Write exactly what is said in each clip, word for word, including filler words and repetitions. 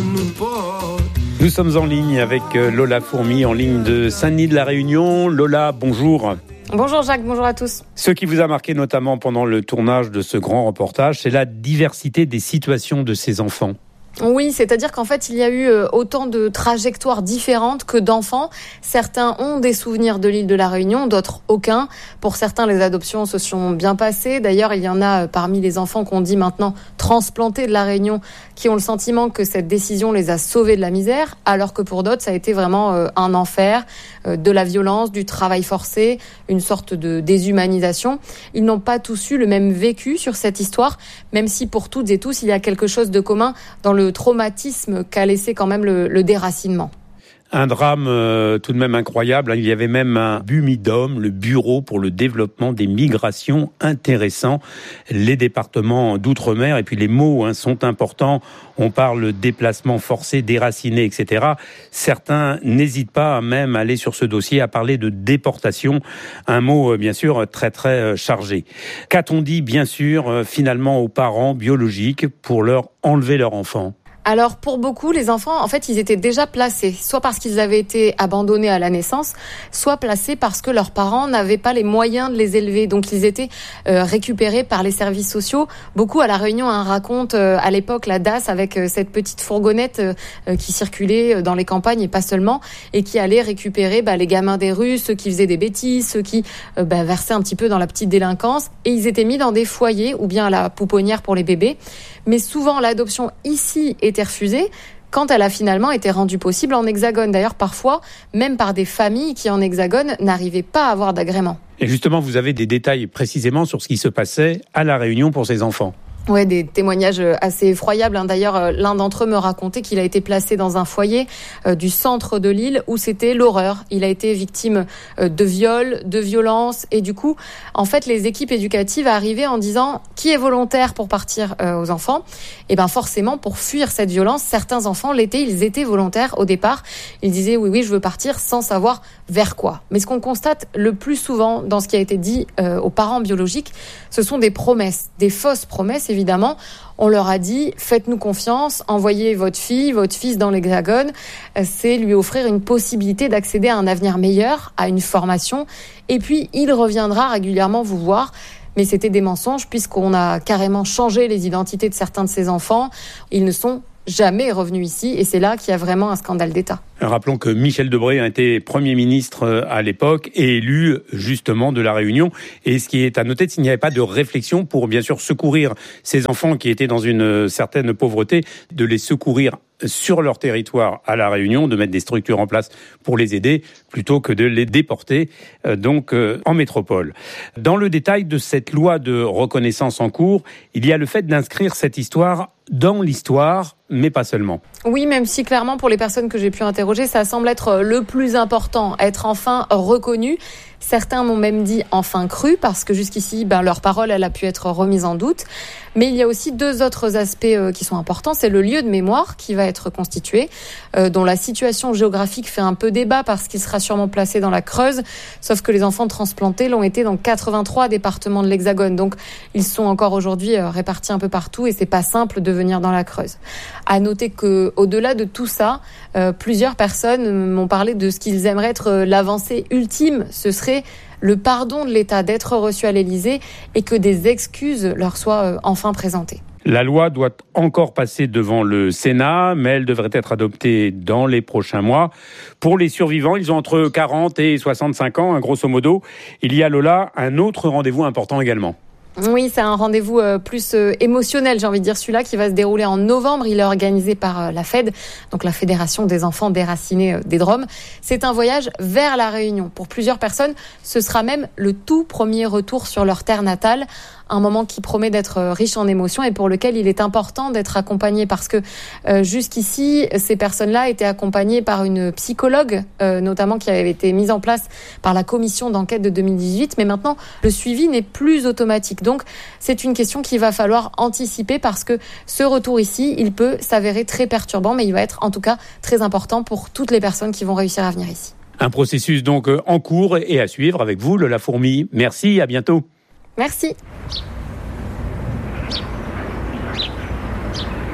nous porte. Nous sommes en ligne avec Lola Fourmi, en ligne de Saint-Denis de la Réunion. Lola, bonjour. Bonjour Jacques, bonjour à tous. Ce qui vous a marqué notamment pendant le tournage de ce grand reportage, c'est la diversité des situations de ces enfants. Oui, c'est-à-dire qu'en fait, il y a eu autant de trajectoires différentes que d'enfants. Certains ont des souvenirs de l'île de la Réunion, d'autres aucun. Pour certains, les adoptions se sont bien passées. D'ailleurs, il y en a parmi les enfants qu'on dit maintenant transplantés de la Réunion qui ont le sentiment que cette décision les a sauvés de la misère, alors que pour d'autres, ça a été vraiment un enfer, de la violence, du travail forcé, une sorte de déshumanisation. Ils n'ont pas tous eu le même vécu sur cette histoire, même si pour toutes et tous, il y a quelque chose de commun dans le le traumatisme qu'a laissé quand même le, le déracinement. Un drame euh, tout de même incroyable. Il y avait même un BUMIDOM, le Bureau pour le développement des migrations, intéressant. Les départements d'outre-mer, et puis les mots hein, sont importants. On parle déplacement forcé, déraciné, et cetera. Certains n'hésitent pas à même aller sur ce dossier à parler de déportation. Un mot, bien sûr, très très chargé. Qu'a-t-on dit, bien sûr, finalement aux parents biologiques pour leur enlever leur enfant ? Alors pour beaucoup, les enfants, en fait, ils étaient déjà placés, soit parce qu'ils avaient été abandonnés à la naissance, soit placés parce que leurs parents n'avaient pas les moyens de les élever. Donc ils étaient euh, récupérés par les services sociaux. Beaucoup à La Réunion hein, racontent euh, à l'époque la D A S avec euh, cette petite fourgonnette euh, qui circulait dans les campagnes et pas seulement, et qui allait récupérer bah, les gamins des rues, ceux qui faisaient des bêtises, ceux qui euh, bah, versaient un petit peu dans la petite délinquance. Et ils étaient mis dans des foyers ou bien à la pouponnière pour les bébés. Mais souvent, l'adoption ici était refusée quand elle a finalement été rendue possible en Hexagone. D'ailleurs, parfois, même par des familles qui, en Hexagone, n'arrivaient pas à avoir d'agrément. Et justement, vous avez des détails précisément sur ce qui se passait à La Réunion pour ces enfants. Ouais, des témoignages assez effroyables. D'ailleurs, l'un d'entre eux me racontait qu'il a été placé dans un foyer euh, du centre de l'île où c'était l'horreur. Il a été victime euh, de viols, de violences. Et du coup, en fait, les équipes éducatives arrivaient en disant qui est volontaire pour partir euh, aux enfants. Et ben forcément, pour fuir cette violence, certains enfants l'étaient, ils étaient volontaires au départ. Ils disaient oui, oui, je veux partir sans savoir vers quoi. Mais ce qu'on constate le plus souvent dans ce qui a été dit euh, aux parents biologiques, ce sont des promesses, des fausses promesses. Évidemment, on leur a dit « Faites-nous confiance, envoyez votre fille, votre fils dans l'Hexagone ». C'est lui offrir une possibilité d'accéder à un avenir meilleur, à une formation. Et puis, il reviendra régulièrement vous voir. Mais c'était des mensonges puisqu'on a carrément changé les identités de certains de ces enfants. Ils ne sont jamais revenus ici et c'est là qu'il y a vraiment un scandale d'État. Rappelons que Michel Debré a été Premier ministre à l'époque et élu justement de La Réunion. Et ce qui est à noter, c'est qu'il n'y avait pas de réflexion pour bien sûr secourir ces enfants qui étaient dans une certaine pauvreté, de les secourir sur leur territoire à La Réunion, de mettre des structures en place pour les aider, plutôt que de les déporter euh, donc euh, en métropole. Dans le détail de cette loi de reconnaissance en cours, il y a le fait d'inscrire cette histoire dans l'histoire, mais pas seulement. Oui, même si clairement pour les personnes que j'ai pu interroger, ça semble être le plus important, être enfin reconnu. Certains m'ont même dit enfin cru, parce que jusqu'ici, ben, leur parole, elle a pu être remise en doute. Mais il y a aussi deux autres aspects euh, qui sont importants. C'est le lieu de mémoire qui va être constitué, euh, dont la situation géographique fait un peu débat parce qu'il sera sûrement placé dans la Creuse. Sauf que les enfants transplantés l'ont été dans quatre-vingt-trois départements de l'Hexagone. Donc, ils sont encore aujourd'hui euh, répartis un peu partout et c'est pas simple de venir dans la Creuse. À noter que, au-delà de tout ça, euh, plusieurs personnes m'ont parlé de ce qu'ils aimeraient être euh, l'avancée ultime. Ce serait le pardon de l'État d'être reçu à l'Élysée et que des excuses leur soient euh, enfin présentées. La loi doit encore passer devant le Sénat, mais elle devrait être adoptée dans les prochains mois. Pour les survivants, ils ont entre quarante et soixante-cinq ans, hein, grosso modo. Il y a, Lola, un autre rendez-vous important également. Oui, c'est un rendez-vous euh, plus euh, émotionnel, j'ai envie de dire, celui-là qui va se dérouler en novembre. Il est organisé par euh, la F E D, donc la Fédération des enfants déracinés euh, des Drom. C'est un voyage vers la Réunion. Pour plusieurs personnes, ce sera même le tout premier retour sur leur terre natale. Un moment qui promet d'être riche en émotions et pour lequel il est important d'être accompagné parce que euh, jusqu'ici, ces personnes-là étaient accompagnées par une psychologue, euh, notamment qui avait été mise en place par la commission d'enquête de deux mille dix-huit. Mais maintenant, le suivi n'est plus automatique. Donc, c'est une question qu'il va falloir anticiper parce que ce retour ici, il peut s'avérer très perturbant, mais il va être en tout cas très important pour toutes les personnes qui vont réussir à venir ici. Un processus donc en cours et à suivre avec vous, Lola Fourmi. Merci, à bientôt. Merci.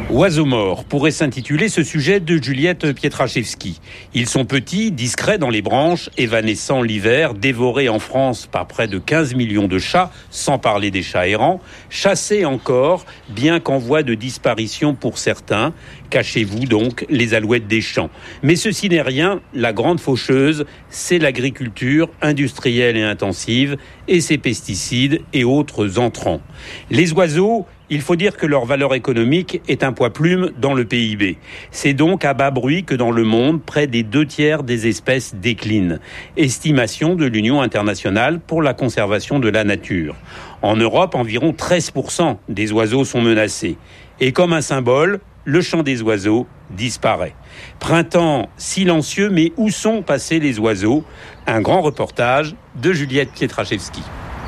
Oiseaux morts pourrait s'intituler ce sujet de Juliette Pietraszewski. Ils sont petits, discrets dans les branches, évanescents l'hiver, dévorés en France par près de quinze millions de chats, sans parler des chats errants, chassés encore, bien qu'en voie de disparition pour certains. Cachez-vous donc les alouettes des champs. Mais ceci n'est rien, la grande faucheuse, c'est l'agriculture industrielle et intensive et ses pesticides et autres entrants. Les oiseaux, il faut dire que leur valeur économique est un poids-plume dans le P I B. C'est donc à bas bruit que dans le monde, près des deux tiers des espèces déclinent. Estimation de l'Union internationale pour la conservation de la nature. En Europe, environ treize pour cent des oiseaux sont menacés. Et comme un symbole, le chant des oiseaux disparaît. Printemps silencieux, mais où sont passés les oiseaux ? Un grand reportage de Juliette Pietraszewski.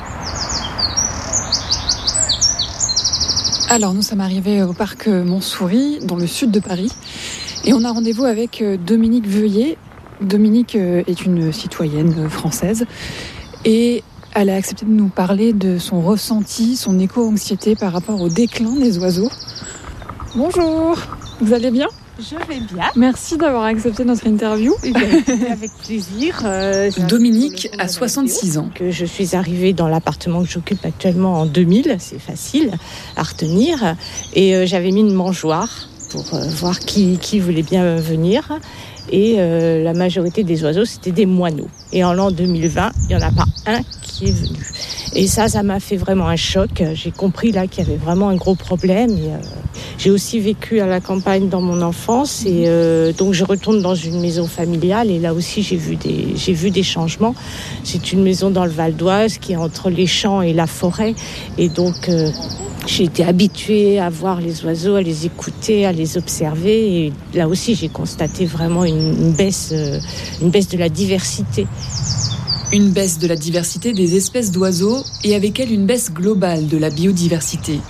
Alors, nous sommes arrivés au parc Montsouris, dans le sud de Paris, et on a rendez-vous avec Dominique Veuillet. Dominique est une citoyenne française, et elle a accepté de nous parler de son ressenti, son éco-anxiété par rapport au déclin des oiseaux. Bonjour, vous allez bien ? Je vais bien. Merci d'avoir accepté notre interview. Eh bien, avec plaisir. Euh, Dominique a soixante-six ans. Que je suis arrivée dans l'appartement que j'occupe actuellement en deux mille, c'est facile à retenir. Et euh, j'avais mis une mangeoire pour euh, voir qui, qui voulait bien venir. Et euh, la majorité des oiseaux, c'était des moineaux. Et en l'an deux mille vingt, il n'y en a pas un qui est venu. Et ça, ça m'a fait vraiment un choc. J'ai compris là qu'il y avait vraiment un gros problème. Et, euh, j'ai aussi vécu à la campagne dans mon enfance. Et euh, donc, je retourne dans une maison familiale. Et là aussi, j'ai vu des, j'ai vu des changements. C'est une maison dans le Val d'Oise qui est entre les champs et la forêt. Et donc... Euh, J'ai été habituée à voir les oiseaux, à les écouter, à les observer. Et là aussi, j'ai constaté vraiment une, une baisse, euh, une baisse de la diversité. Une baisse de la diversité des espèces d'oiseaux et avec elle une baisse globale de la biodiversité.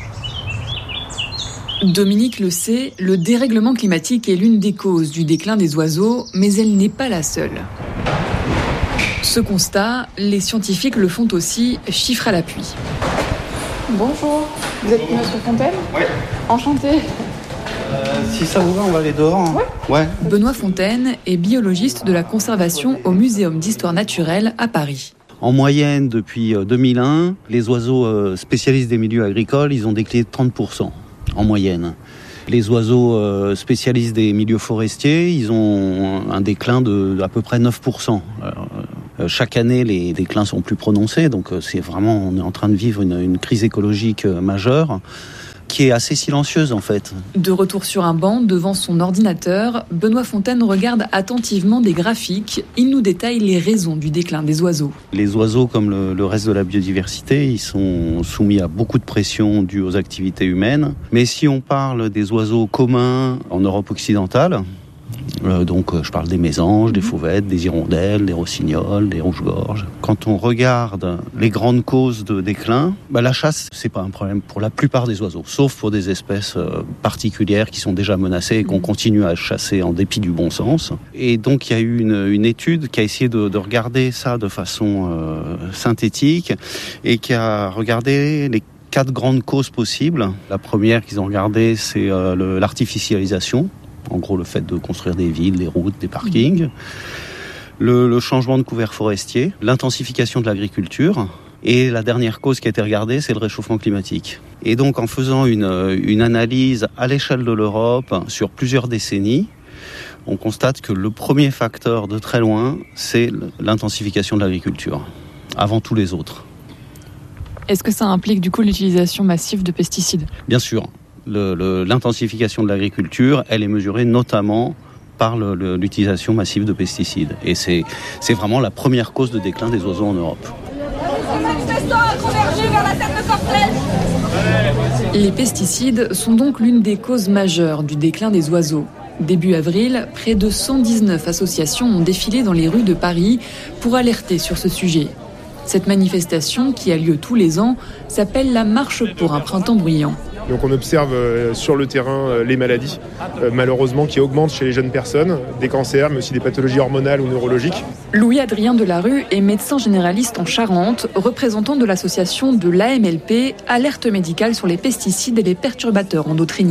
Dominique le sait, le dérèglement climatique est l'une des causes du déclin des oiseaux, mais elle n'est pas la seule. Ce constat, les scientifiques le font aussi, chiffres à l'appui. Bonjour, vous êtes Notre Fontaine ? Oui. Enchanté. Euh, si ça vous va, on va aller dehors. Hein. Ouais. Ouais. Benoît Fontaine est biologiste de la conservation au Muséum d'histoire naturelle à Paris. En moyenne, depuis deux mille un, les oiseaux spécialistes des milieux agricoles, ils ont décliné de trente pour cent en moyenne. Les oiseaux spécialistes des milieux forestiers, ils ont un déclin de à peu près neuf pour cent. Alors, chaque année, les déclins sont plus prononcés, donc c'est vraiment, on est en train de vivre une, une crise écologique majeure qui est assez silencieuse en fait. De retour sur un banc devant son ordinateur, Benoît Fontaine regarde attentivement des graphiques. Il nous détaille les raisons du déclin des oiseaux. Les oiseaux, comme le, le reste de la biodiversité, ils sont soumis à beaucoup de pression due aux activités humaines. Mais si on parle des oiseaux communs en Europe occidentale, Euh, donc euh, je parle des mésanges, des fauvettes, des hirondelles, des rossignols, des rouges-gorges. Quand on regarde les grandes causes de déclin, bah, la chasse, c'est pas un problème pour la plupart des oiseaux, sauf pour des espèces euh, particulières qui sont déjà menacées et qu'on continue à chasser en dépit du bon sens. Et donc il y a eu une, une étude qui a essayé de, de regarder ça de façon euh, synthétique et qui a regardé les quatre grandes causes possibles. La première qu'ils ont regardée, c'est euh, le, l'artificialisation. En gros, le fait de construire des villes, des routes, des parkings. Le, le changement de couvert forestier, l'intensification de l'agriculture. Et la dernière cause qui a été regardée, c'est le réchauffement climatique. Et donc, en faisant une, une analyse à l'échelle de l'Europe sur plusieurs décennies, on constate que le premier facteur de très loin, c'est l'intensification de l'agriculture, avant tous les autres. Est-ce que ça implique du coup l'utilisation massive de pesticides ? Bien sûr. Le, le, l'intensification de l'agriculture, elle est mesurée notamment par le, le, l'utilisation massive de pesticides. Et c'est, c'est vraiment la première cause de déclin des oiseaux en Europe. Les pesticides sont donc l'une des causes majeures du déclin des oiseaux. Début avril, près de cent dix-neuf associations ont défilé dans les rues de Paris pour alerter sur ce sujet. Cette manifestation, qui a lieu tous les ans, s'appelle la Marche pour un printemps bruyant. Donc on observe euh, sur le terrain euh, les maladies, euh, malheureusement, qui augmentent chez les jeunes personnes, des cancers, mais aussi des pathologies hormonales ou neurologiques. Louis-Adrien Delarue est médecin généraliste en Charente, représentant de l'association de l'A M L P, Alerte médicale sur les pesticides et les perturbateurs endocriniens.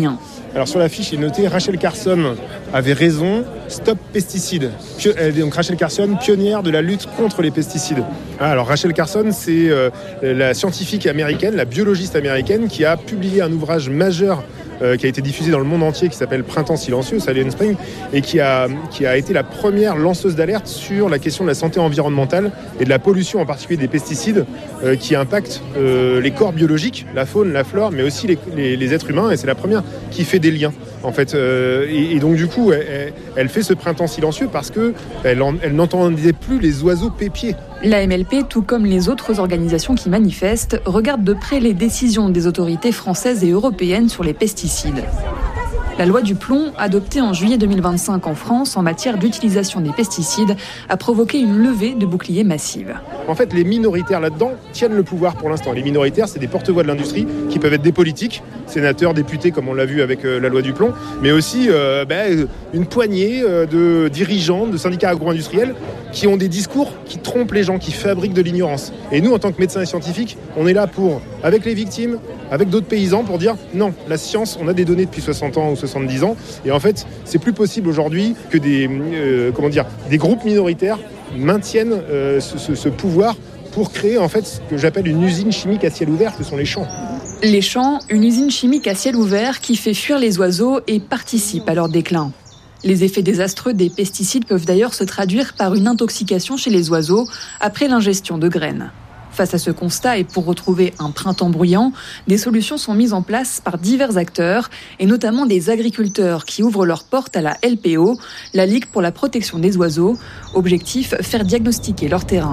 Alors sur la fiche, il est noté Rachel Carson avait raison, stop pesticides. Pio- donc Rachel Carson, pionnière de la lutte contre les pesticides. Alors Rachel Carson, c'est euh, la scientifique américaine, la biologiste américaine qui a publié un ouvrage majeur euh, qui a été diffusé dans le monde entier qui s'appelle Printemps silencieux, Silent Spring, et qui a, qui a été la première lanceuse d'alerte sur la question de la santé environnementale et de la pollution, en particulier des pesticides euh, qui impactent euh, les corps biologiques, la faune, la flore, mais aussi les, les, les êtres humains, et c'est la première qui fait des liens. En fait, euh, et, et donc du coup, elle, elle fait ce printemps silencieux parce que elle, en, elle n'entendait plus les oiseaux pépier. La M L P, tout comme les autres organisations qui manifestent, regarde de près les décisions des autorités françaises et européennes sur les pesticides. La loi du plomb, adoptée en juillet deux mille vingt-cinq en France en matière d'utilisation des pesticides, a provoqué une levée de boucliers massive. En fait, les minoritaires là-dedans tiennent le pouvoir pour l'instant. Les minoritaires, c'est des porte-voix de l'industrie qui peuvent être des politiques, sénateurs, députés, comme on l'a vu avec euh, la loi du plomb, mais aussi euh, ben, une poignée euh, de dirigeants, de syndicats agro-industriels qui ont des discours qui trompent les gens, qui fabriquent de l'ignorance. Et nous, en tant que médecins et scientifiques, on est là pour, avec les victimes, avec d'autres paysans, pour dire non, la science, on a des données depuis soixante ans ou soixante-dix ans, et en fait, c'est plus possible aujourd'hui que des, euh, comment dire, des groupes minoritaires maintiennent euh, ce, ce, ce pouvoir pour créer en fait ce que j'appelle une usine chimique à ciel ouvert, que sont les champs. Les champs, une usine chimique à ciel ouvert qui fait fuir les oiseaux et participe à leur déclin. Les effets désastreux des pesticides peuvent d'ailleurs se traduire par une intoxication chez les oiseaux après l'ingestion de graines. Face à ce constat et pour retrouver un printemps bruyant, des solutions sont mises en place par divers acteurs et notamment des agriculteurs qui ouvrent leurs portes à la L P O, la Ligue pour la protection des oiseaux. Objectif, faire diagnostiquer leur terrain.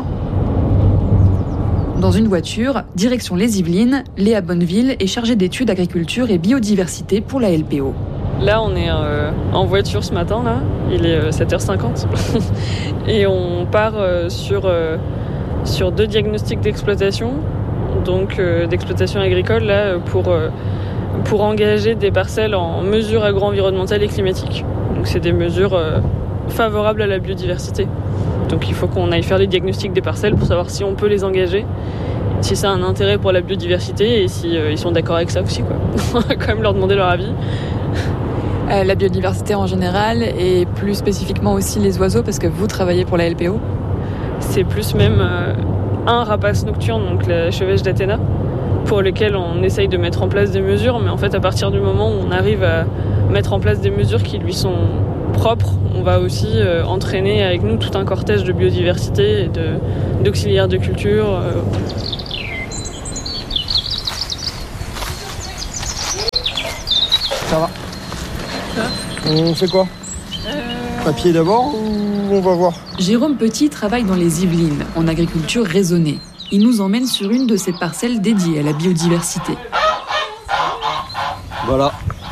Dans une voiture, direction les Yvelines, Léa Bonneville est chargée d'études agriculture et biodiversité pour la L P O. Là, on est euh, en voiture ce matin, là. Il est euh, sept heures cinquante. Et on part euh, sur, euh, sur deux diagnostics d'exploitation, donc euh, d'exploitation agricole, là, pour, euh, pour engager des parcelles en mesures agro-environnementales et climatiques. Donc, c'est des mesures euh, favorables à la biodiversité. Donc, il faut qu'on aille faire les diagnostics des parcelles pour savoir si on peut les engager, si ça a un intérêt pour la biodiversité et si euh, ils sont d'accord avec ça aussi, quoi. On va quand même leur demander leur avis. Euh, la biodiversité en général et plus spécifiquement aussi les oiseaux parce que vous travaillez pour la L P O. C'est plus même euh, un rapace nocturne, donc la chevêche d'Athéna, pour lequel on essaye de mettre en place des mesures, mais en fait à partir du moment où on arrive à mettre en place des mesures qui lui sont propres, on va aussi euh, entraîner avec nous tout un cortège de biodiversité et de, d'auxiliaires de culture. Euh. Ça va. On fait quoi ? euh... Papier d'abord ou on va voir ? Jérôme Petit travaille dans les Yvelines, en agriculture raisonnée. Il nous emmène sur une de ces parcelles dédiées à la biodiversité. Voilà.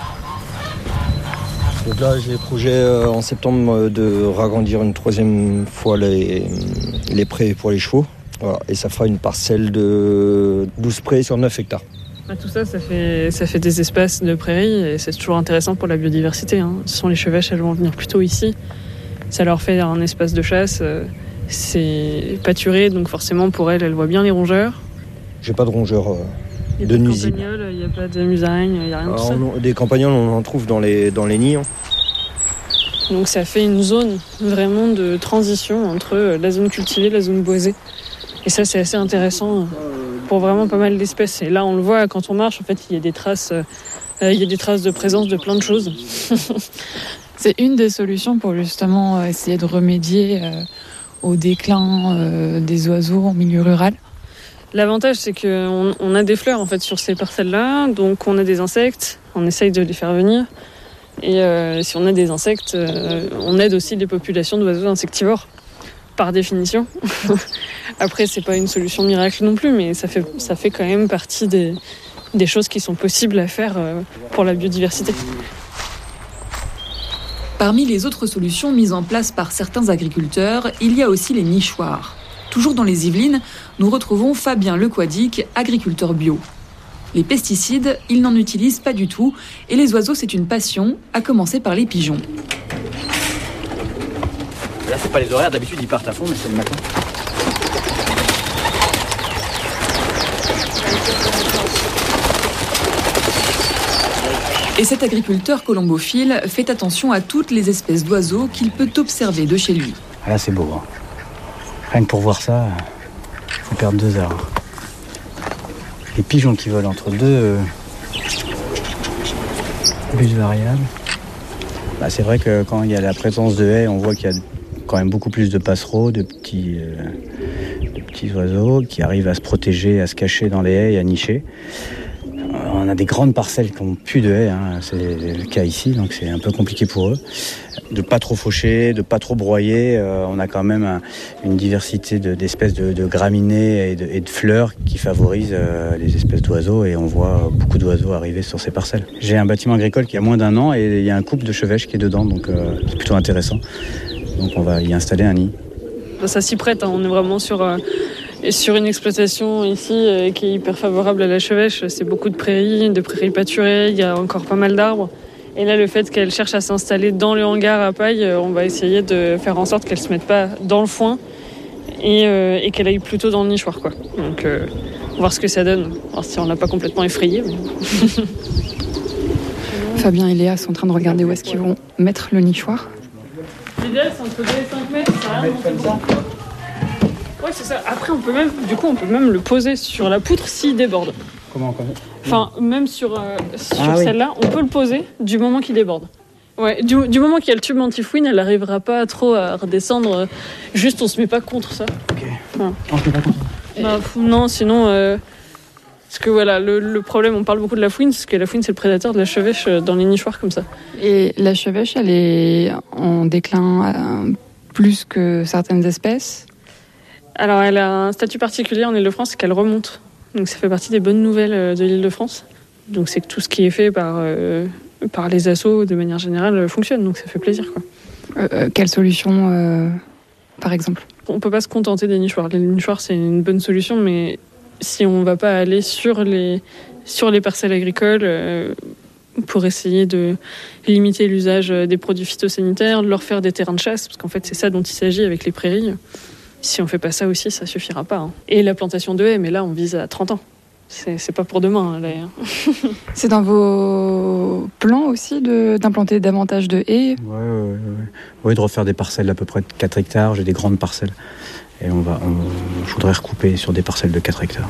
Donc là, j'ai le projet euh, en septembre de ragrandir une troisième fois les, les prés pour les chevaux. Voilà. Et ça fera une parcelle de douze prés sur neuf hectares. Tout ça, ça fait, ça fait des espaces de prairies et c'est toujours intéressant pour la biodiversité. Hein. Ce sont les chevêches, elles vont venir plutôt ici. Ça leur fait un espace de chasse. C'est pâturé, donc forcément pour elles, elles voient bien les rongeurs. J'ai pas de rongeurs euh, de nuisibles. Il n'y a pas de musaraignes, il n'y a rien de tout ça. On, des campagnols, on en trouve dans les, dans les nids. Hein. Donc ça fait une zone vraiment de transition entre la zone cultivée et la zone boisée. Et ça, c'est assez intéressant pour vraiment pas mal d'espèces. Et là, on le voit quand on marche, en fait, il y a des traces, euh, il y a des traces de présence de plein de choses. C'est une des solutions pour justement essayer de remédier euh, au déclin euh, des oiseaux en milieu rural. L'avantage, c'est qu'on on a des fleurs en fait sur ces parcelles-là, donc on a des insectes, on essaye de les faire venir. Et euh, si on a des insectes, euh, on aide aussi les populations d'oiseaux insectivores. Par définition. Après, c'est pas une solution miracle non plus, mais ça fait, ça fait quand même partie des, des choses qui sont possibles à faire pour la biodiversité. Parmi les autres solutions mises en place par certains agriculteurs, il y a aussi les nichoirs. Toujours dans les Yvelines, nous retrouvons Fabien Lequadic, agriculteur bio. Les pesticides, il n'en utilise pas du tout, et les oiseaux, c'est une passion, à commencer par les pigeons. Là, c'est pas les horaires, d'habitude ils partent à fond, mais c'est le matin. Et cet agriculteur colombophile fait attention à toutes les espèces d'oiseaux qu'il peut observer de chez lui. Là, c'est beau. Hein. Rien que pour voir ça, il faut perdre deux heures. Les pigeons qui volent entre deux euh, bus variables. Bah, c'est vrai que quand il y a la présence de haies, on voit qu'il y a quand même beaucoup plus de passereaux, de petits, euh, de petits oiseaux qui arrivent à se protéger, à se cacher dans les haies et à nicher. On a des grandes parcelles qui n'ont plus de haies, hein. C'est le cas ici, donc c'est un peu compliqué pour eux. De pas trop faucher, de pas trop broyer, euh, on a quand même un, une diversité de, d'espèces de, de graminées et de, et de fleurs qui favorisent euh, les espèces d'oiseaux, et on voit beaucoup d'oiseaux arriver sur ces parcelles. J'ai un bâtiment agricole qui a moins d'un an et il y a un couple de chevêches qui est dedans, donc euh, c'est plutôt intéressant. Donc on va y installer un nid. Ça s'y prête, hein. On est vraiment sur... Euh... Et sur une exploitation ici euh, qui est hyper favorable à la chevêche. C'est beaucoup de prairies, de prairies pâturées, il y a encore pas mal d'arbres. Et là, le fait qu'elle cherche à s'installer dans le hangar à paille, euh, on va essayer de faire en sorte qu'elle ne se mette pas dans le foin et, euh, et qu'elle aille plutôt dans le nichoir, quoi. Donc, euh, voir ce que ça donne. Alors, si on l'a pas complètement effrayé. Mais... Fabien et Léa sont en train de regarder où est-ce qu'ils vont mettre le nichoir. L'idéal, c'est entre deux et cinq mètres, ça rien comme ça. Ouais, c'est ça. Après, on peut même, du coup, on peut même le poser sur la poutre s'il déborde. Comment on connaît ? Enfin, même sur, euh, sur ah, celle-là, oui. On peut le poser du moment qu'il déborde. Ouais, du, du moment qu'il y a le tube anti-fouine, elle n'arrivera pas trop à redescendre. Juste, on se met pas contre ça. Ok. Ouais. On se met pas contre ça. Bah, non, sinon... Euh, parce que voilà, le, le problème, on parle beaucoup de la fouine, parce que la fouine, c'est le prédateur de la chevêche dans les nichoirs comme ça. Et la chevêche, elle est en déclin euh, plus que certaines espèces ? Alors, elle a un statut particulier en Île-de-France, c'est qu'elle remonte. Donc, ça fait partie des bonnes nouvelles de l'Île-de-France. Donc, c'est que tout ce qui est fait par, euh, par les assos, de manière générale, fonctionne. Donc, ça fait plaisir, quoi. Euh, quelle solution, euh, par exemple ? On ne peut pas se contenter des nichoirs. Les nichoirs, c'est une bonne solution, mais si on ne va pas aller sur les, sur les parcelles agricoles euh, pour essayer de limiter l'usage des produits phytosanitaires, de leur faire des terrains de chasse, parce qu'en fait, c'est ça dont il s'agit avec les prairies. Si on fait pas ça aussi, ça suffira pas. Hein. Et la plantation de haies, mais là, on vise à trente ans. C'est, c'est pas pour demain, là. C'est dans vos plans aussi de, d'implanter davantage de haies ? Oui, ouais, ouais, ouais. ouais, de refaire des parcelles d'à peu près de quatre hectares. J'ai des grandes parcelles. Et on va, on, je voudrais recouper sur des parcelles de quatre hectares.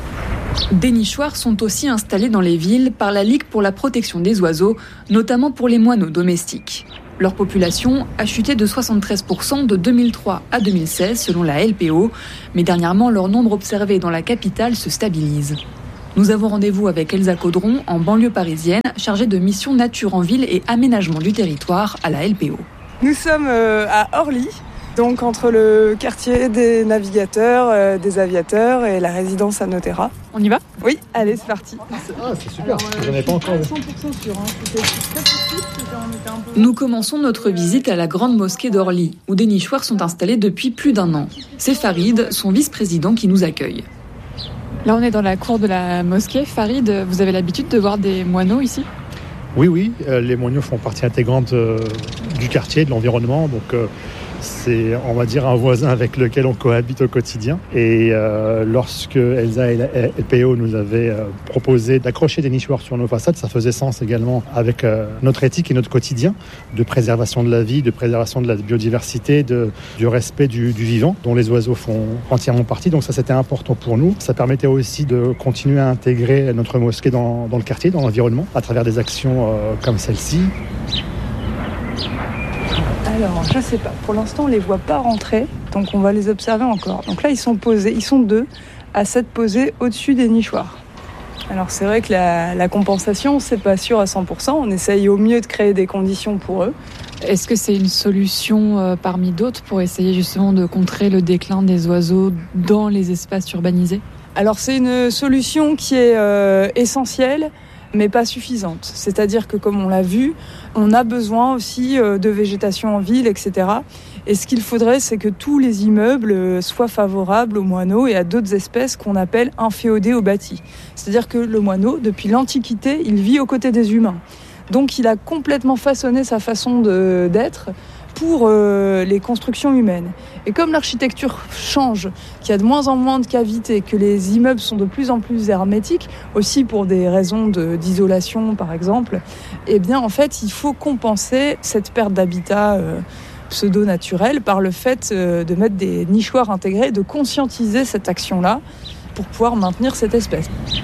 Des nichoirs sont aussi installés dans les villes par la Ligue pour la protection des oiseaux, notamment pour les moineaux domestiques. Leur population a chuté de soixante-treize pour cent de deux mille trois à deux mille seize selon la L P O, mais dernièrement leur nombre observé dans la capitale se stabilise. Nous avons rendez-vous avec Elsa Caudron en banlieue parisienne, chargée de mission nature en ville et aménagement du territoire à la L P O. Nous sommes à Orly, donc entre le quartier des navigateurs, euh, des aviateurs et la résidence à Notera. On y va ? Oui, allez, c'est parti. Ah, c'est super, alors, euh, j'en ai pas encore vu. cent pour cent sûr, hein. C'était très possible, c'était on était un peu... Nous commençons notre visite à la grande mosquée d'Orly, où des nichoirs sont installés depuis plus d'un an. C'est Farid, son vice-président, qui nous accueille. Là, on est dans la cour de la mosquée. Farid, vous avez l'habitude de voir des moineaux ici ? Oui, oui, euh, les moineaux font partie intégrante euh, du quartier, de l'environnement, donc... Euh, c'est, on va dire, un voisin avec lequel on cohabite au quotidien. Et euh, lorsque Elsa et la L P O nous avaient euh, proposé d'accrocher des nichoirs sur nos façades, ça faisait sens également avec euh, notre éthique et notre quotidien de préservation de la vie, de préservation de la biodiversité, de, du respect du, du vivant, dont les oiseaux font entièrement partie. Donc ça, c'était important pour nous. Ça permettait aussi de continuer à intégrer notre mosquée dans, dans le quartier, dans l'environnement, à travers des actions euh, comme celle-ci. Alors, je sais pas. Pour l'instant, on les voit pas rentrer, donc on va les observer encore. Donc là, ils sont posés, ils sont deux à s'être posés au-dessus des nichoirs. Alors c'est vrai que la, la compensation, c'est pas sûr à cent pour cent. On essaye au mieux de créer des conditions pour eux. Est-ce que c'est une solution euh, parmi d'autres pour essayer justement de contrer le déclin des oiseaux dans les espaces urbanisés ? Alors c'est une solution qui est euh, essentielle, mais pas suffisante. C'est-à-dire que, comme on l'a vu, on a besoin aussi de végétation en ville, et cetera. Et ce qu'il faudrait, c'est que tous les immeubles soient favorables aux moineaux et à d'autres espèces qu'on appelle inféodées au bâti. C'est-à-dire que le moineau, depuis l'Antiquité, il vit aux côtés des humains. Donc il a complètement façonné sa façon de, d'être pour euh, les constructions humaines. Et comme l'architecture change, qu'il y a de moins en moins de cavités, que les immeubles sont de plus en plus hermétiques, aussi pour des raisons de, d'isolation par exemple, eh bien en fait il faut compenser cette perte d'habitat euh, pseudo-naturel par le fait euh, de mettre des nichoirs intégrés, de conscientiser cette action-là pour pouvoir maintenir cette espèce.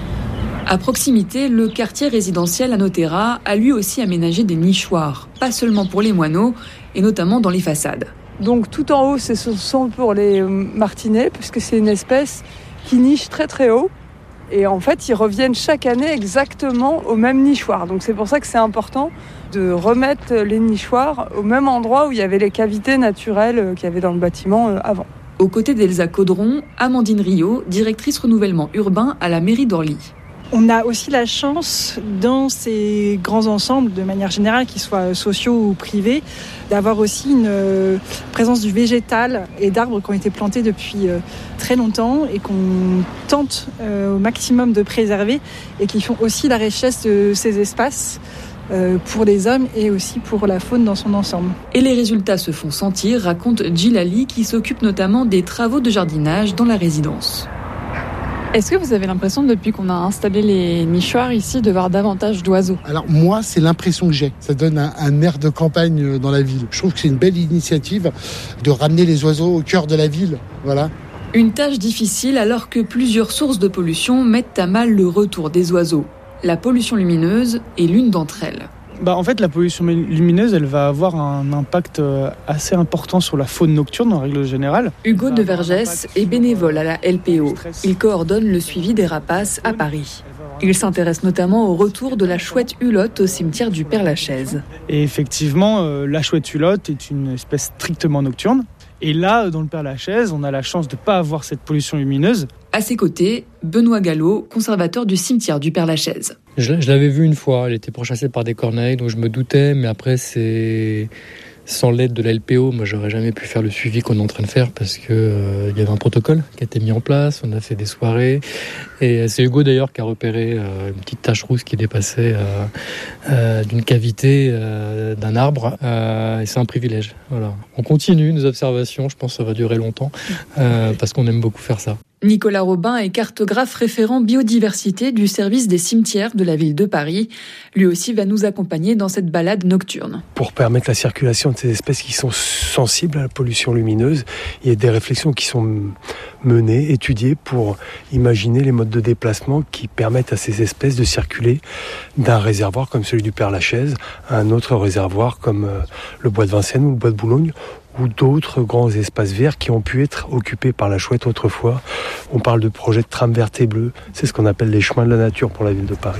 À proximité, le quartier résidentiel à Notera a lui aussi aménagé des nichoirs, pas seulement pour les moineaux, et notamment dans les façades. Donc tout en haut, ce sont pour les martinets, puisque c'est une espèce qui niche très très haut. Et en fait, ils reviennent chaque année exactement au même nichoir. Donc c'est pour ça que c'est important de remettre les nichoirs au même endroit où il y avait les cavités naturelles qu'il y avait dans le bâtiment avant. Aux côtés d'Elsa Caudron, Amandine Rio, directrice renouvellement urbain à la mairie d'Orly. On a aussi la chance, dans ces grands ensembles, de manière générale, qu'ils soient sociaux ou privés, d'avoir aussi une euh, présence du végétal et d'arbres qui ont été plantés depuis euh, très longtemps et qu'on tente euh, au maximum de préserver et qui font aussi la richesse de ces espaces euh, pour les hommes et aussi pour la faune dans son ensemble. Et les résultats se font sentir, raconte Djilali, qui s'occupe notamment des travaux de jardinage dans la résidence. Est-ce que vous avez l'impression, depuis qu'on a installé les nichoirs ici, de voir davantage d'oiseaux ? Alors moi, c'est l'impression que j'ai. Ça donne un, un air de campagne dans la ville. Je trouve que c'est une belle initiative de ramener les oiseaux au cœur de la ville. Voilà. Une tâche difficile alors que plusieurs sources de pollution mettent à mal le retour des oiseaux. La pollution lumineuse est l'une d'entre elles. Bah en fait, la pollution lumineuse, elle va avoir un impact assez important sur la faune nocturne en règle générale. Hugo de Vergès est bénévole à la L P O. Il coordonne le suivi des rapaces à Paris. Il s'intéresse notamment au retour de la chouette hulotte au cimetière du Père-Lachaise. Et effectivement, euh, la chouette hulotte est une espèce strictement nocturne. Et là, dans le Père-Lachaise, on a la chance de ne pas avoir cette pollution lumineuse. À ses côtés, Benoît Gallo, conservateur du cimetière du Père-Lachaise. Je, je l'avais vue une fois, elle était pourchassée par des corneilles, donc je me doutais, mais après, c'est... sans l'aide de la L P O, moi, j'aurais jamais pu faire le suivi qu'on est en train de faire parce que euh, il y avait un protocole qui a été mis en place, on a fait des soirées, et c'est Hugo d'ailleurs qui a repéré euh, une petite tache rousse qui dépassait euh, euh, d'une cavité euh, d'un arbre, euh, et c'est un privilège. Voilà. On continue nos observations, je pense que ça va durer longtemps, euh, parce qu'on aime beaucoup faire ça. Nicolas Robin est cartographe référent biodiversité du service des cimetières de la ville de Paris. Lui aussi va nous accompagner dans cette balade nocturne. Pour permettre la circulation de ces espèces qui sont sensibles à la pollution lumineuse, il y a des réflexions qui sont menées, étudiées pour imaginer les modes de déplacement qui permettent à ces espèces de circuler d'un réservoir comme celui du Père-Lachaise à un autre réservoir comme le bois de Vincennes ou le bois de Boulogne, ou d'autres grands espaces verts qui ont pu être occupés par la chouette autrefois. On parle de projets de tram verte et bleue. C'est ce qu'on appelle les chemins de la nature pour la ville de Paris.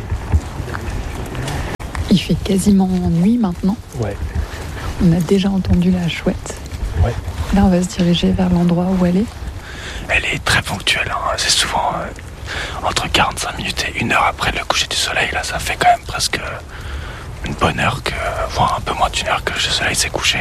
Il fait quasiment nuit maintenant. Ouais. On a déjà entendu la chouette. Ouais. Là, on va se diriger vers l'endroit où elle est. Elle est très ponctuelle. Hein. C'est souvent euh, entre quarante-cinq minutes et une heure après le coucher du soleil. Là, ça fait quand même presque une bonne heure, que, voire un peu moins d'une heure que le soleil s'est couché.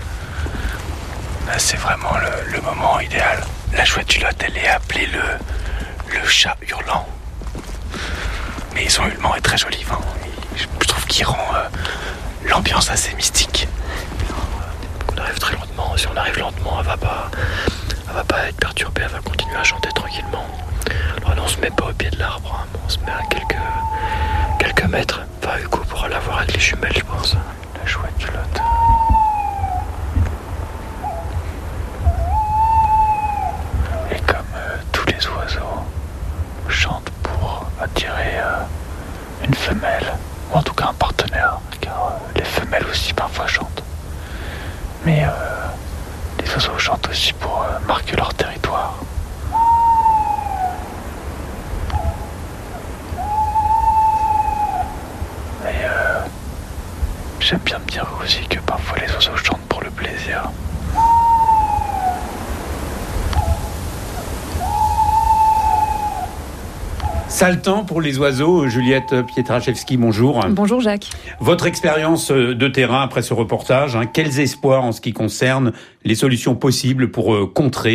C'est vraiment le, le moment idéal. La chouette hulotte, elle est appelée le, le chat hurlant. Mais son hurlement est très joli. Hein. Je trouve qu'il rend euh, l'ambiance assez mystique. On arrive très lentement. Si on arrive lentement, elle va pas, elle va pas être perturbée. Elle va continuer à chanter tranquillement. Alors là, on se met pas au pied de l'arbre. Hein. On se met à quelques, quelques mètres. Enfin, Hugo pourra la voir avec les jumelles, je pense. La chouette hulotte. Les oiseaux chantent pour attirer euh, une femelle, ou en tout cas un partenaire, car euh, les femelles aussi parfois chantent. Mais euh, les oiseaux chantent aussi pour euh, marquer leur territoire. Et euh, j'aime bien me dire aussi que parfois les oiseaux chantent pour le plaisir. Sale temps pour les oiseaux. Juliette Pietraszewski, bonjour. Bonjour Jacques. Votre expérience de terrain après ce reportage, hein, quels espoirs en ce qui concerne les solutions possibles pour euh, contrer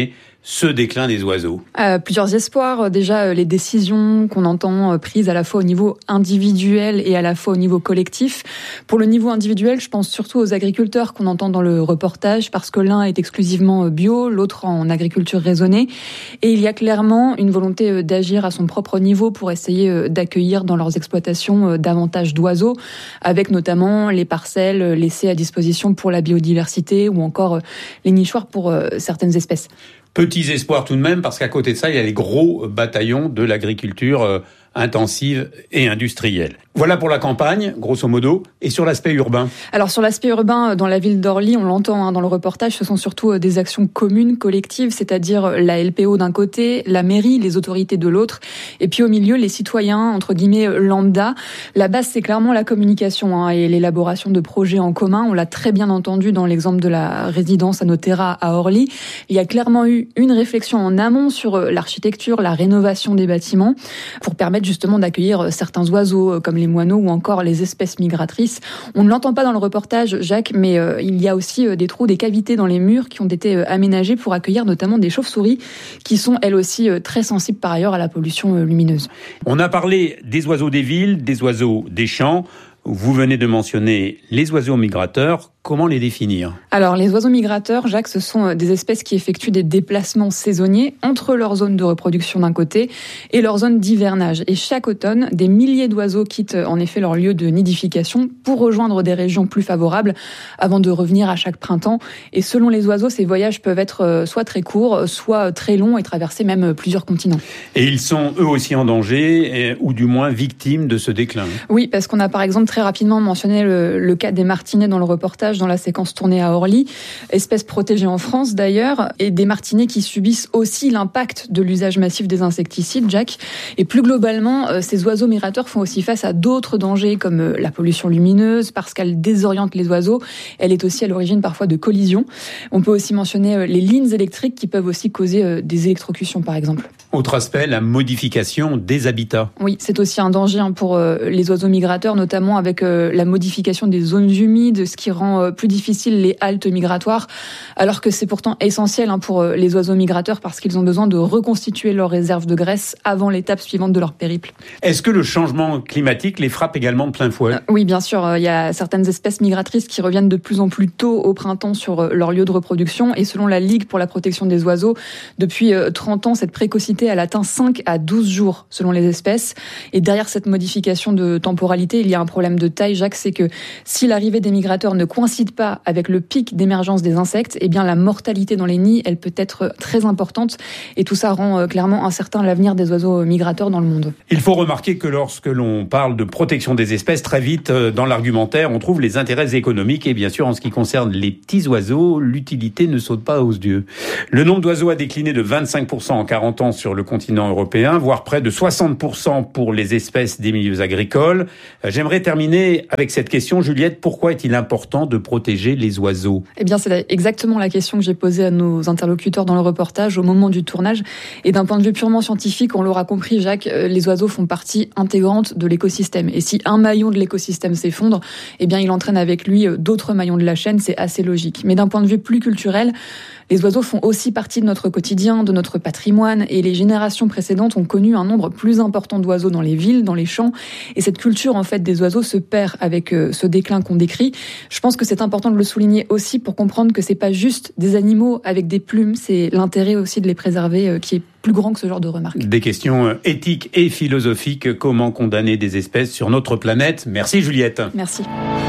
ce déclin des oiseaux? euh, Plusieurs espoirs. Déjà, les décisions qu'on entend prises à la fois au niveau individuel et à la fois au niveau collectif. Pour le niveau individuel, je pense surtout aux agriculteurs qu'on entend dans le reportage, parce que l'un est exclusivement bio, l'autre en agriculture raisonnée. Et il y a clairement une volonté d'agir à son propre niveau pour essayer d'accueillir dans leurs exploitations davantage d'oiseaux, avec notamment les parcelles laissées à disposition pour la biodiversité ou encore les nichoirs pour certaines espèces. Petits espoirs tout de même, parce qu'à côté de ça, il y a les gros bataillons de l'agriculture intensive et industrielle. Voilà pour la campagne, grosso modo. Et sur l'aspect urbain? Alors sur l'aspect urbain, dans la ville d'Orly, on l'entend hein, dans le reportage, ce sont surtout des actions communes, collectives, c'est-à-dire la L P O d'un côté, la mairie, les autorités de l'autre, et puis au milieu, les citoyens, entre guillemets, lambda. La base, c'est clairement la communication hein, et l'élaboration de projets en commun. On l'a très bien entendu dans l'exemple de la résidence Anotera à Orly. Il y a clairement eu une réflexion en amont sur l'architecture, la rénovation des bâtiments, pour permettre justement d'accueillir certains oiseaux comme les moineaux ou encore les espèces migratrices. On ne l'entend pas dans le reportage, Jacques, mais euh, il y a aussi euh, des trous, des cavités dans les murs qui ont été euh, aménagés pour accueillir notamment des chauves-souris qui sont elles aussi euh, très sensibles par ailleurs à la pollution euh, lumineuse. On a parlé des oiseaux des villes, des oiseaux des champs. Vous venez de mentionner les oiseaux migrateurs. Comment les définir? Alors, les oiseaux migrateurs, Jacques, ce sont des espèces qui effectuent des déplacements saisonniers entre leur zone de reproduction d'un côté et leur zone d'hivernage. Et chaque automne, des milliers d'oiseaux quittent en effet leur lieu de nidification pour rejoindre des régions plus favorables avant de revenir à chaque printemps. Et selon les oiseaux, ces voyages peuvent être soit très courts, soit très longs et traverser même plusieurs continents. Et ils sont eux aussi en danger, ou du moins victimes de ce déclin? Oui, parce qu'on a par exemple très rapidement mentionné le, le cas des martinets dans le reportage, dans la séquence tournée à Orly, espèce protégée en France d'ailleurs, et des martinets qui subissent aussi l'impact de l'usage massif des insecticides, Jack. Et plus globalement, ces oiseaux migrateurs font aussi face à d'autres dangers comme la pollution lumineuse, parce qu'elle désoriente les oiseaux. Elle est aussi à l'origine parfois de collisions. On peut aussi mentionner les lignes électriques qui peuvent aussi causer des électrocutions par exemple. Autre aspect, la modification des habitats. Oui, c'est aussi un danger pour les oiseaux migrateurs, notamment avec la modification des zones humides, ce qui rend plus difficile les haltes migratoires, alors que c'est pourtant essentiel pour les oiseaux migrateurs parce qu'ils ont besoin de reconstituer leurs réserves de graisse avant l'étape suivante de leur périple. Est-ce que le changement climatique les frappe également de plein fouet? euh, Oui, bien sûr. Il y a certaines espèces migratrices qui reviennent de plus en plus tôt au printemps sur leur lieu de reproduction, et selon la Ligue pour la protection des oiseaux, depuis trente ans, cette précocité elle atteint cinq à douze jours selon les espèces. Et derrière cette modification de temporalité, il y a un problème de taille, Jacques, c'est que si l'arrivée des migrateurs ne coïncide pas avec le pic d'émergence des insectes, eh bien la mortalité dans les nids, elle peut être très importante, et tout ça rend clairement incertain l'avenir des oiseaux migrateurs dans le monde. Il faut remarquer que lorsque l'on parle de protection des espèces, très vite dans l'argumentaire, on trouve les intérêts économiques, et bien sûr en ce qui concerne les petits oiseaux, l'utilité ne saute pas aux yeux. Le nombre d'oiseaux a décliné de vingt-cinq pour cent en quarante ans sur le continent européen, voire près de soixante pour cent pour les espèces des milieux agricoles. J'aimerais terminer avec cette question, Juliette, pourquoi est-il important de protéger les oiseaux? Eh bien, c'est exactement la question que j'ai posée à nos interlocuteurs dans le reportage au moment du tournage. Et d'un point de vue purement scientifique, on l'aura compris, Jacques, les oiseaux font partie intégrante de l'écosystème. Et si un maillon de l'écosystème s'effondre, eh bien, il entraîne avec lui d'autres maillons de la chaîne, c'est assez logique. Mais d'un point de vue plus culturel, les oiseaux font aussi partie de notre quotidien, de notre patrimoine, et les générations précédentes ont connu un nombre plus important d'oiseaux dans les villes, dans les champs, et cette culture en fait des oiseaux se perd avec ce déclin qu'on décrit. Je pense que c'est important de le souligner aussi pour comprendre que c'est pas juste des animaux avec des plumes, c'est l'intérêt aussi de les préserver qui est plus grand que ce genre de remarques. Des questions éthiques et philosophiques, comment condamner des espèces sur notre planète? Merci Juliette. Merci.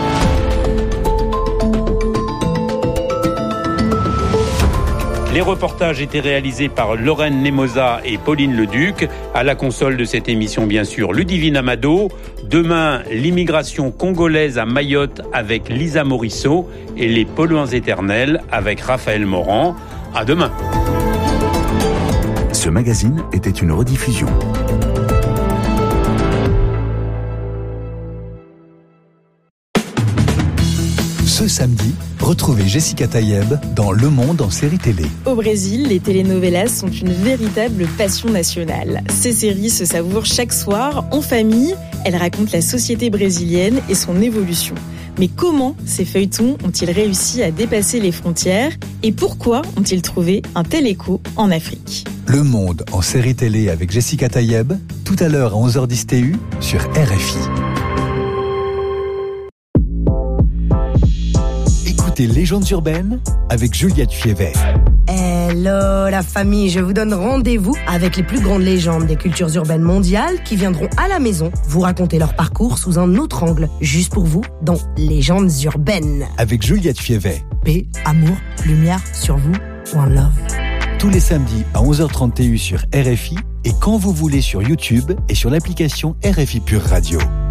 Les reportages étaient réalisés par Lorraine Nemosa et Pauline Leduc. À la console de cette émission, bien sûr, Ludivine Amado. Demain, l'immigration congolaise à Mayotte avec Lisa Morisseau et les polluants éternels avec Raphaël Morand. À demain. Ce magazine était une rediffusion. Ce samedi, retrouvez Jessica Tayeb dans Le Monde en série télé. Au Brésil, les telenovelas sont une véritable passion nationale. Ces séries se savourent chaque soir, en famille. Elles racontent la société brésilienne et son évolution. Mais comment ces feuilletons ont-ils réussi à dépasser les frontières et pourquoi ont-ils trouvé un tel écho en Afrique ? Le Monde en série télé avec Jessica Tayeb, tout à l'heure à onze heures dix T U sur R F I. Écoutez Légendes urbaines avec Juliette Fievet. Hello la famille, je vous donne rendez-vous avec les plus grandes légendes des cultures urbaines mondiales qui viendront à la maison vous raconter leur parcours sous un autre angle, juste pour vous, dans Légendes urbaines. Avec Juliette Fievet. Paix, amour, lumière sur vous, one love. Tous les samedis à onze heures trente T U sur R F I et quand vous voulez sur YouTube et sur l'application R F I Pure Radio.